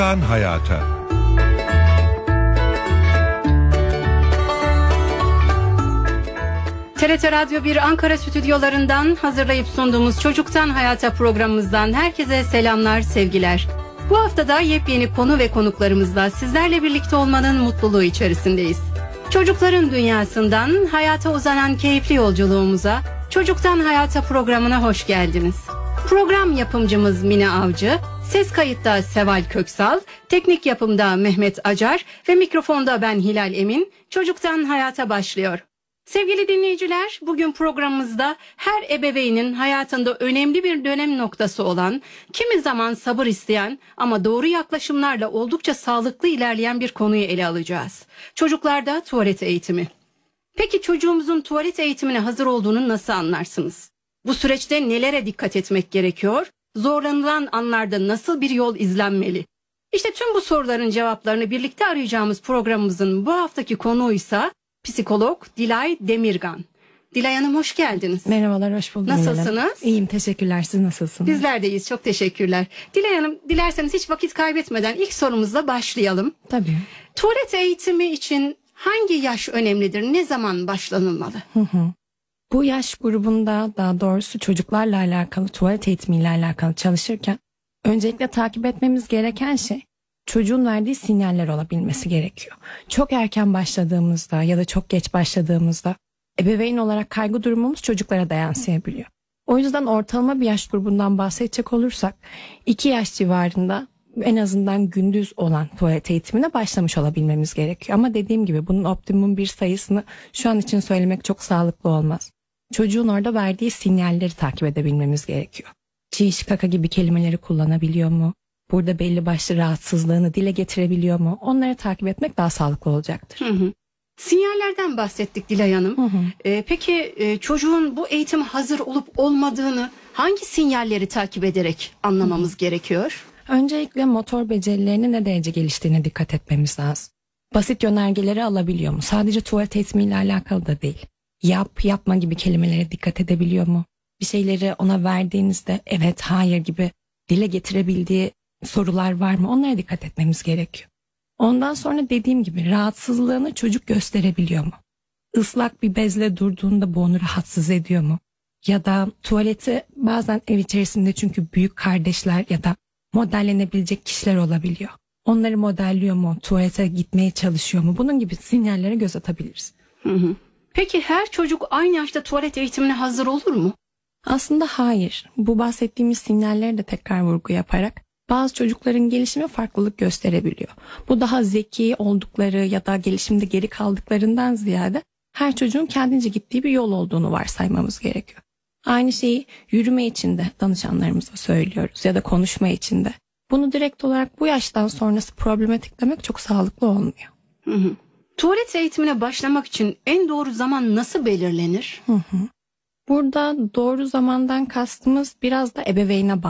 Hayata. TRT Radyo 1 Ankara stüdyolarından hazırlayıp sunduğumuz Çocuktan Hayata programımızdan herkese selamlar, sevgiler. Bu haftada yepyeni konu ve konuklarımızla sizlerle birlikte olmanın mutluluğu içerisindeyiz. Çocukların dünyasından hayata uzanan keyifli yolculuğumuza, Çocuktan Hayata programına hoş geldiniz. Program yapımcımız Mine Avcı, ses kayıtta Seval Köksal, teknik yapımda Mehmet Acar ve mikrofonda ben Hilal Emin. Çocuktan Hayata başlıyor. Sevgili dinleyiciler, bugün programımızda her ebeveynin hayatında önemli bir dönem noktası olan, kimi zaman sabır isteyen ama doğru yaklaşımlarla oldukça sağlıklı ilerleyen bir konuyu ele alacağız. Çocuklarda tuvalet eğitimi. Peki çocuğumuzun tuvalet eğitimine hazır olduğunu nasıl anlarsınız? Bu süreçte nelere dikkat etmek gerekiyor? Zorlanılan anlarda nasıl bir yol izlenmeli? İşte tüm bu soruların cevaplarını birlikte arayacağımız programımızın bu haftaki konuğuysa psikolog Dilay Demirgan. Dilay Hanım hoş geldiniz. Merhabalar, hoş bulduk. Nasılsınız? İyiyim, teşekkürler. Siz nasılsınız? Bizler de iyiyiz, çok teşekkürler. Dilay Hanım, dilerseniz hiç vakit kaybetmeden ilk sorumuzla başlayalım. Tabii. Tuvalet eğitimi için hangi yaş önemlidir? Ne zaman başlanılmalı? Bu yaş grubunda, daha doğrusu çocuklarla alakalı, tuvalet eğitimiyle alakalı çalışırken öncelikle takip etmemiz gereken şey çocuğun verdiği sinyaller olabilmesi gerekiyor. Çok erken başladığımızda ya da çok geç başladığımızda ebeveyn olarak kaygı durumumuz çocuklara da yansıyabiliyor. O yüzden ortalama bir yaş grubundan bahsedecek olursak 2 yaş civarında en azından gündüz olan tuvalet eğitimine başlamış olabilmemiz gerekiyor. Ama dediğim gibi bunun optimum bir sayısını şu an için söylemek çok sağlıklı olmaz. Çocuğun orada verdiği sinyalleri takip edebilmemiz gerekiyor. Çiş, kaka gibi kelimeleri kullanabiliyor mu? Burada belli başlı rahatsızlığını dile getirebiliyor mu? Onları takip etmek daha sağlıklı olacaktır. Sinyallerden bahsettik Dilay Hanım. Peki çocuğun bu eğitime hazır olup olmadığını hangi sinyalleri takip ederek anlamamız gerekiyor? Öncelikle motor becerilerinin ne derece geliştiğine dikkat etmemiz lazım. Basit yönergeleri alabiliyor mu? Sadece tuvalet eğitimiyle alakalı da değil. Yap, yapma gibi kelimelere dikkat edebiliyor mu? Bir şeyleri ona verdiğinizde evet, hayır gibi dile getirebildiği sorular var mı? Onlara dikkat etmemiz gerekiyor. Ondan sonra dediğim gibi rahatsızlığını çocuk gösterebiliyor mu? Islak bir bezle durduğunda bu onu rahatsız ediyor mu? Ya da tuvaleti bazen ev içerisinde, çünkü büyük kardeşler ya da modellenebilecek kişiler olabiliyor. Onları modelliyor mu? Tuvalete gitmeye çalışıyor mu? Bunun gibi sinyallere göz atabiliriz. Peki her çocuk aynı yaşta tuvalet eğitimine hazır olur mu? Aslında hayır. Bu bahsettiğimiz sinyallere de tekrar vurgu yaparak bazı çocukların gelişimi farklılık gösterebiliyor. Bu daha zeki oldukları ya da gelişimde geri kaldıklarından ziyade her çocuğun kendince gittiği bir yol olduğunu varsaymamız gerekiyor. Aynı şeyi yürüme için de danışanlarımıza söylüyoruz ya da konuşma için de. Bunu direkt olarak bu yaştan sonrası problematiklemek çok sağlıklı olmuyor. Tuvalet eğitimine başlamak için en doğru zaman nasıl belirlenir? Burada doğru zamandan kastımız biraz da ebeveyne bağlı.